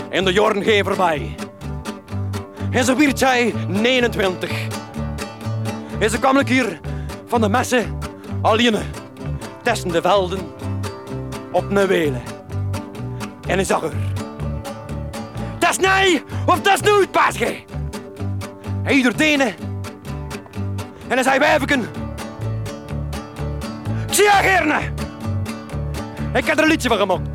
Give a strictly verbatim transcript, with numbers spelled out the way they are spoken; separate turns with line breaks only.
En de jaren gaan voorbij. En zo werd zij negenentwintig. En ze kwam ik hier van de messen alleen tussen de velden op een welen. En hij zag haar. Dat is nee of dat is nooit, paasje. Hij doet ene. En hij zei wijfken. Ik zie haar gerne. Ik heb er een liedje van gemaakt.